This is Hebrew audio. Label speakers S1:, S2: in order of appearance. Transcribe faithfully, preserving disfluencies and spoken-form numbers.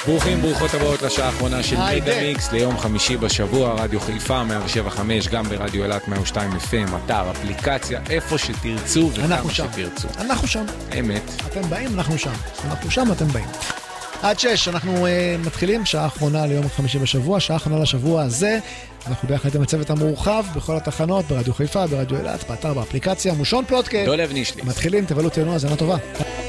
S1: ברוכים, ברוכות הבאות לשעה האחרונה של מגה מיקס ליום חמישי בשבוע, רדיו חיפה מאה שבע חמש, גם ברדיו אילת מאה שתיים אף אם, אתר, אפליקציה, איפה שתרצו וכמה שתרצו.
S2: אנחנו שם.
S1: אמת.
S2: אתם באים, אנחנו שם. אנחנו שם, אתם באים. עד שש, אנחנו uh, מתחילים, שעה האחרונה ליום חמישי בשבוע, שעה האחרונה לשבוע הזה, אנחנו ביחד עם הצוות המורחב, בכל התחנות, ברדיו חיפה, ברדיו אילת, באתר, באפליקציה, מושון פלוטקאסט.
S1: דולב נישלי.
S2: מתחילים, תבלו תהנו, האזנה טובה.